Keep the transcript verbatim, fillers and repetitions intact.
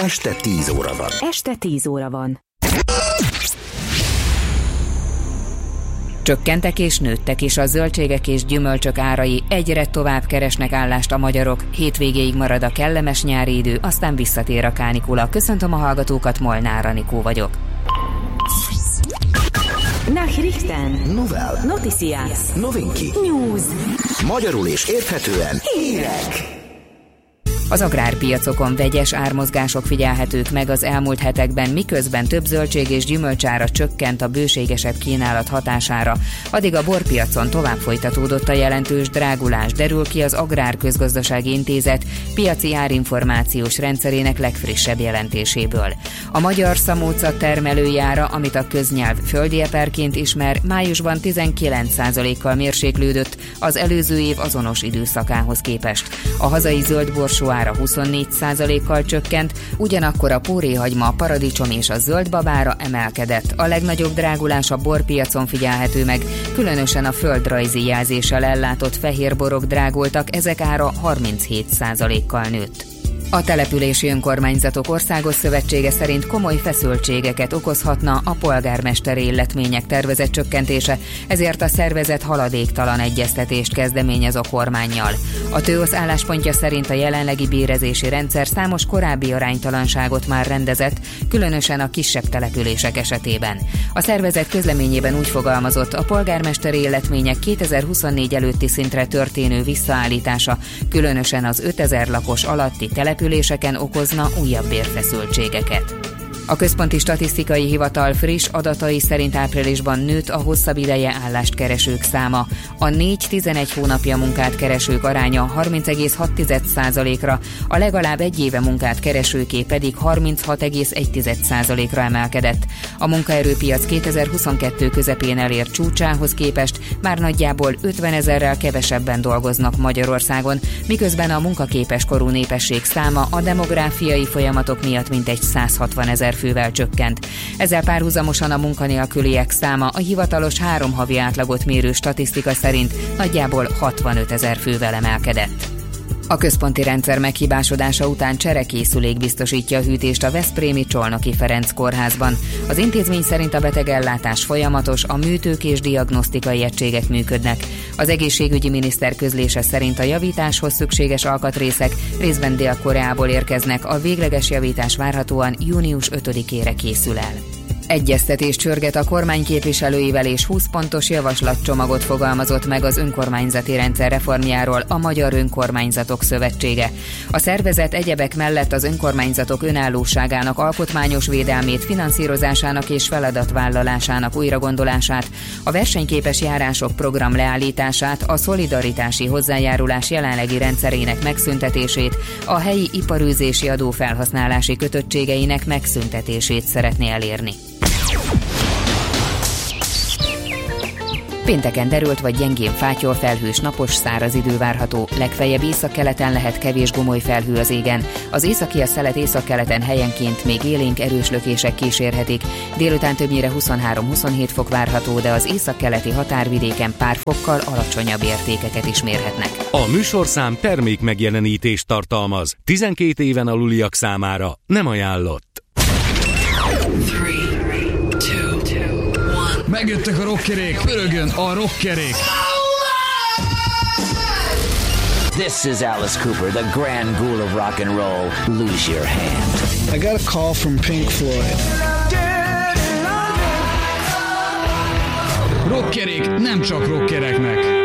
Este tíz óra van. Este tíz óra van. Csökkentek és nőttek is a zöldségek és gyümölcsök árai, egyre tovább keresnek állást a magyarok, hétvégéig marad a kellemes nyári idő, aztán visszatér a kánikula. Köszöntöm a hallgatókat, Molnár Anikó vagyok. Nachrichten. Novel. Noticias. Novinki. News. Magyarul és érthetően Hírek. Az agrárpiacokon vegyes ármozgások figyelhetők meg az elmúlt hetekben, miközben több zöldség és gyümölcsára csökkent a bőségesebb kínálat hatására. Addig a borpiacon tovább folytatódott a jelentős drágulás, derül ki az Agrárközgazdasági Intézet piaci árinformációs rendszerének legfrissebb jelentéséből. A magyar szamóca termelői ára, amit a köznyelv földi eperként ismer, májusban tizenkilenc százalékkal mérséklődött az előző év azonos időszakához képest. A hazai zöldborsó ára huszonnégy százalékkal csökkent, ugyanakkor a póréhagyma, a paradicsom és a zöldbabára emelkedett. A legnagyobb drágulás a borpiacon figyelhető meg, különösen a földrajzi jelzéssel ellátott fehérborok drágultak, ezek ára harminchét százalékkal nőtt. A Települési Önkormányzatok Országos Szövetsége szerint komoly feszültségeket okozhatna a polgármesteri illetmények tervezett csökkentése, ezért a szervezet haladéktalan egyeztetést kezdeményez a kormánnyal. A TÖOSZ álláspontja szerint a jelenlegi bérezési rendszer számos korábbi aránytalanságot már rendezett, különösen a kisebb települések esetében. A szervezet közleményében úgy fogalmazott, a polgármesteri illetmények kétezer-huszonnégy előtti szintre történő visszaállítása, különösen az ötezer lakos alatti települések üléseken okozna újabb bérfeszültségeket. A Központi Statisztikai Hivatal friss adatai szerint áprilisban nőtt a hosszabb ideje állást keresők száma. A négy-tizenegy hónapja munkát keresők aránya harminc egész hat százalékra, a legalább egy éve munkát keresőké pedig harminchat egész egy százalékra emelkedett. A munkaerőpiac kétezer-huszonkettő közepén elért csúcsához képest már nagyjából ötvenezerrel kevesebben dolgoznak Magyarországon, miközben a munkaképes korú népesség száma a demográfiai folyamatok miatt mintegy száz hatvanezer fővel csökkent. Ezzel párhuzamosan a munkanélküliek száma a hivatalos három havi átlagot mérő statisztika szerint nagyjából hatvanötezer fővel emelkedett. A központi rendszer meghibásodása után cserekészülék biztosítja a hűtést a veszprémi Csolnoki Ferenc kórházban. Az intézmény szerint a betegellátás folyamatos, a műtők és diagnosztikai egységek működnek. Az egészségügyi miniszter közlése szerint a javításhoz szükséges alkatrészek részben Dél-Koreából érkeznek, a végleges javítás várhatóan június ötödikére készül el. Egyeztetés csörget a kormány képviselőivel és húsz pontos javaslatcsomagot fogalmazott meg az önkormányzati rendszer reformjáról a Magyar Önkormányzatok Szövetsége. A szervezet egyebek mellett az önkormányzatok önállóságának alkotmányos védelmét, finanszírozásának és feladatvállalásának újragondolását, a versenyképes járások program leállítását, a szolidaritási hozzájárulás jelenlegi rendszerének megszüntetését, a helyi iparűzési adó felhasználási kötöttségeinek megszüntetését szeretné elérni. Pénteken derült vagy gyengén fátyol, felhős, napos, száraz idő várható, legfeljebb északkeleten lehet kevés gomoly felhő az égen, az északi a szelet északkeleten helyenként még élénk erős lökések kísérhetik, délután többnyire huszonhárom-huszonhét fok várható, de az északkeleti határvidéken pár fokkal alacsonyabb értékeket is mérhetnek. A műsorszám termék megjelenítést tartalmaz, tizenkét éven aluliak számára nem ajánlott. Megjöttek a rockerék, pörögjön a rockerék! This is Alice Cooper, the grand ghoul of rock and roll. Lose your hand. I got a call from Pink Floyd. Rockerék nem csak rockereknek.